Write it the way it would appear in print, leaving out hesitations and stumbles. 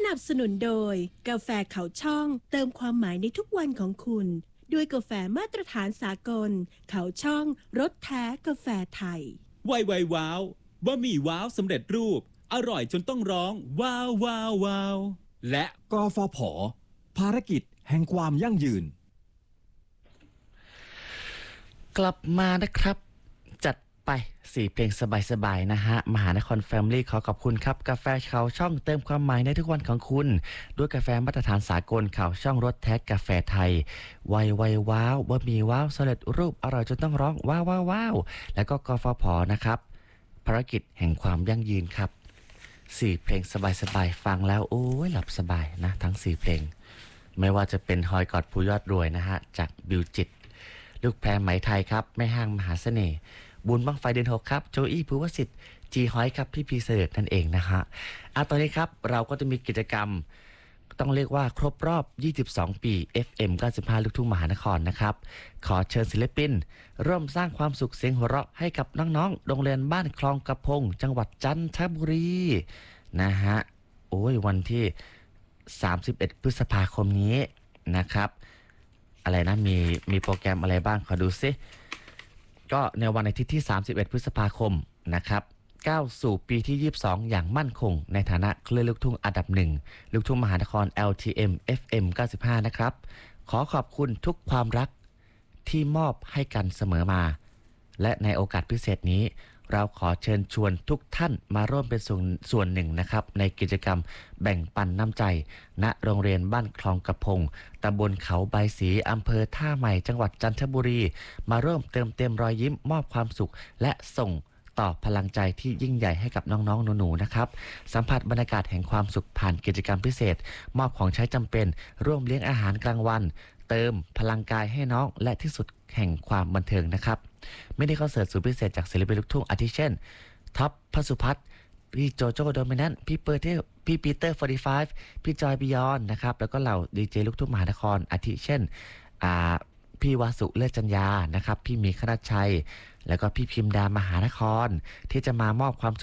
นับสนุนโดยกาแฟเขาช่องเติมความหมายในทุกวันของคุณด้วยกาแฟมาตรฐานสากลเขาช่องรสแท้กาแฟไทยไวว้าวบะหมี่ว้าวสำเร็จรูปอร่อยจนต้องร้องว้าวว้าวว้าวและกฟผ.ภารกิจแห่งความยั่งยืนกลับมานะครับจัดไป4เพลงสบายๆนะฮะมหานครแฟมิลี่ขอขอบคุณครับกาแฟเขาช่องเติมความหมายในทุกวันของคุณด้วยกาแฟมาตรฐานสากลเขาช่องรสแท้กาแฟไทยไวว้าวบะหมี่ว้าวสำเร็จรูปอร่อยจนต้องร้องว้าวว้าวว้าวแล้วก็กฟผ.นะครับภารกิจแห่งความยั่งยืนครับ4เพลงสบายๆฟังแล้วโอ้ยหลับสบายนะทั้ง4เพลงไม่ว่าจะเป็นฮอยกอดผู้ยอดรวยนะฮะจากบิวจิตลูกแพรไหมไทยครับแม่ห้างมหาเสน่ห์บุญบังไฟเดือน6ครับโจอี้ภูวสิทธิ์จีฮอยครับพี่พีเสด็จนั่นเองนะฮะตอนนี้ครับเราก็จะมีกิจกรรมต้องเรียกว่าครบรอบ22ปี FM 95ลูกทุ่งมหานครนะครับขอเชิญศิลปินร่วมสร้างความสุขเสียงหัวเราะให้กับน้องๆโรงเรียนบ้านคลองกระพงจังหวัดจันทบุรีนะฮะโอ้ยวันที่31พฤษภาคมนี้นะครับอะไรนะมีโปรแกรมอะไรบ้างขอดูซิก็ในวันอาทิตย์ที่31พฤษภาคมนะครับก้าวสู่ปีที่22อย่างมั่นคงในฐานะคลื่นลูกทุ่งอันดับ1ลูกทุ่งมหานคร LTM FM 95นะครับขอขอบคุณทุกความรักที่มอบให้กันเสมอมาและในโอกาสพิเศษนี้เราขอเชิญชวนทุกท่านมาร่วมเป็นส่วนหนึ่งนะครับในกิจกรรมแบ่งปันน้ำใจณโรงเรียนบ้านคลองกระพงตำบลเขาใบสีอำเภอท่าใหม่จังหวัดจันทบุรีมาร่วมเติมเต็มรอยยิ้มมอบความสุขและส่งต่อพลังใจที่ยิ่งใหญ่ให้กับน้องๆหนูๆนะครับสัมผัสบรรยากาศแห่งความสุขผ่านกิจกรรมพิเศษมอบของใช้จำเป็นร่วมเลี้ยงอาหารกลางวันเติมพลังกายให้น้องและที่สุดแห่งความบันเทิงนะครับไม่ได้คอนเสิร์ตสุดพิเศษจากศิลปินลูกทุ่งอาทิเช่นท็อปพสุพัฒน์พี่โจโจ้โดมินันพี่ปีเตอร์45พี่จอยบิยอนนะครับแล้วก็เหล่าดีเจลูกทุ่งมหานครอาทิเช่นพี่วาสุเลิศจัญญานะครับพี่มีคณัชชัยแล้วก็พี่พิมดามหานครที่จะมามอบความ